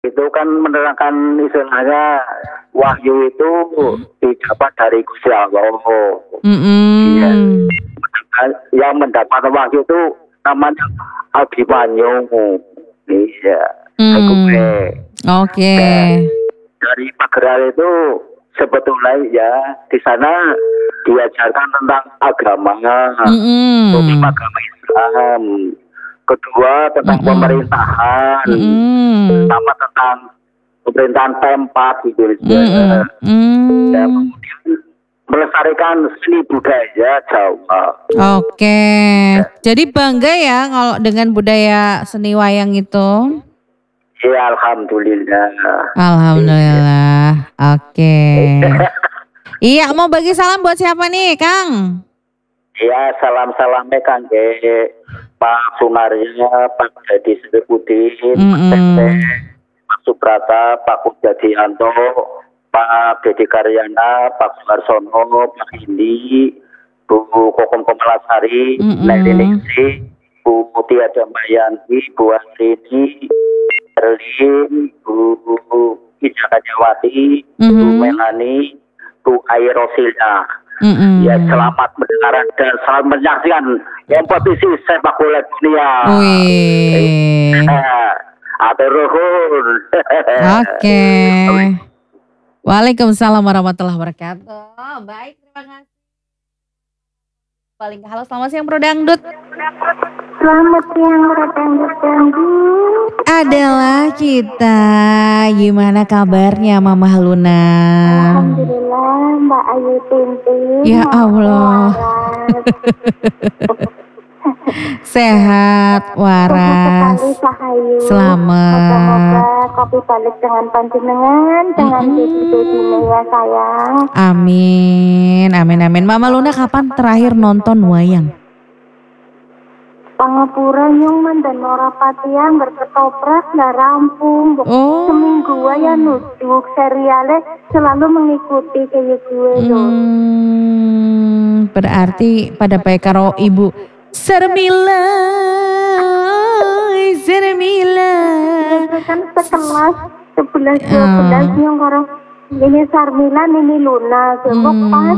itu kan menerangkan istilahnya wahyu itu didapat dari Gusti Allah. Iya. Yang mendapat wahyu itu namanya Abimanyu. Iya. Oke. Dari Pageran itu sebetulnya ya di sana diajarkan tentang agama, agama Islam. Kedua tentang pemerintahan, sama tentang pemerintahan Pempat gitu. Dan kemudian melestarikan seni budaya Jawa. Oke. Jadi bangga ya kalau dengan budaya seni wayang itu. Ya alhamdulillah. Alhamdulillah. Oke. Iya, mau bagi salam buat siapa nih, Kang? Ya salam-salamnya Kang Pak Sunarya, Pak Dedi Sripudin, Pak Subrata, Pak Kudjadianto, Pak Dedi Karyana, Pak Suharsono, Pak Indi, Bu Kokom Komalasari, Neni Ningsi, Bu Mutia Damayanti, Bu Astrini, Erlin, Bu Ija Kanyawati, Bu Melani, Bu Airosilda. Ya selamat mendengarkan dan selamat menyaksikan kompetisi sepak bola dunia. Atur nuhun. Oke. Waalaikumsalam warahmatullahi wabarakatuh. Baik, terima kasih. Paling halo, selamat siang Bro Dangdut. Selamat siang Bro Dangdut. Adalah kita. Gimana kabarnya Mama Luna? Alhamdulillah Mbak Ayu Tintin. Ya Allah. Sehat, waras, selamat. Semoga kopi balik dengan panjenengan, dengan dunia ya sayang. Amin, amin, amin. Mama Luna kapan terakhir nonton wayang? Pangapura Nyungman dan Norapati yang berketoprak nggak rampung. Seminggu ya nuduk serialnya selalu mengikuti kayak gue tuh. Berarti pada baik karo ibu Sarmila. Kan sekelas 11-12 yang karo ini Sarmila ini Luna kok pas.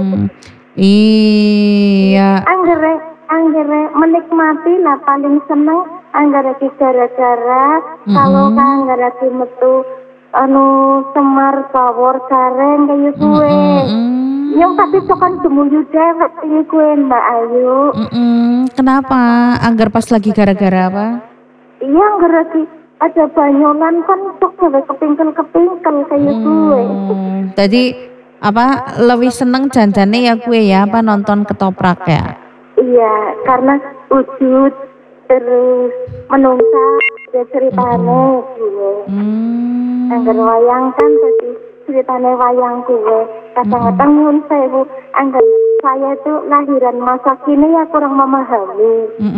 Iya. Anggere menikmati lah paling seneng anggere gara-gara kalau anggere metu Semar Pawor Gareng kayak gue. Yang tapi kan semuju dewek ini gue Mbak Ayu. Kenapa? Angger pas lagi gara-gara apa? Iya angger lagi ada banyolan kan sok cewek kepingkel kayak gue. Jadi apa lebih seneng janjane ya gue ya apa nonton ketoprak ya? Iya, karena wujud terus menungsa ada ceritanya gue. Angger wayang kan jadi ceritanya wayang gue. Kadang-kadang nyun sewu, angger saya itu lahiran masa kini ya kurang memahami.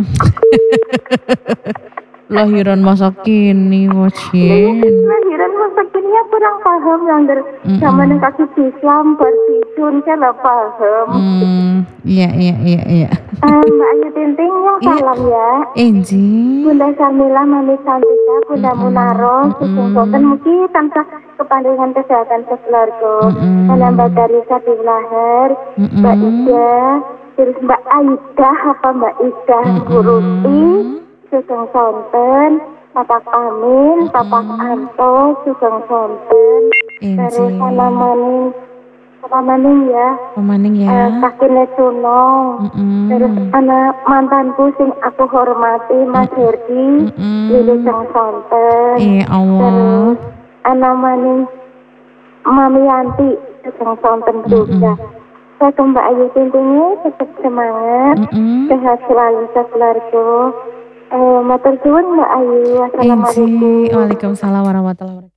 Lahiran masa kini, wajin. Lahiran masa kini ya kurang paham angger zaman kasih Islam bertijun saya lah paham. Iya. Mbak Ayu Tinting yang salam ya. Enji. Bunda Sarmila, Mami Santika, Bunda Munaro, Sugeng Boten mugi tansah kepanjangan kesehatan sekeluarga. Mbak Darisa di Lahir, Mbak Ida, terus Mbak Aida apa Mbak Ida Guruti, Sugeng Sonten, Papak Amin, Papak Anto, Sugeng Sonten, terus Pamaning ya. Kakine Sunong. Terus anak mantanku sing aku hormati Mas Herdi, Lili Sang Sonten. Allah. Terus anak maning Mami Yanti Sang Sonten juga. Saya ke Mbak Ayu Tintingnya tetap semangat, sehat selalu sekeluarga. Matur suwun Mbak Ayu. Wassalamualaikum. Waalaikumsalam warahmatullahi wabarakatuh.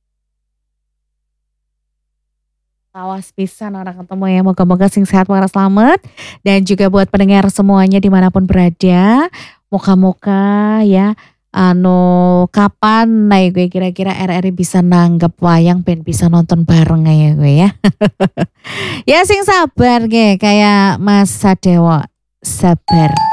Awas pisan orang ketemu ya, moga-moga sing sehat waras selamat. Dan juga buat pendengar semuanya dimanapun berada, moga-moga ya kapan naik gue kira-kira RRI bisa nanggep wayang ben bisa nonton bareng ya gue ya. Ya sing sabar gue kayak Mas Sadewa, sabar.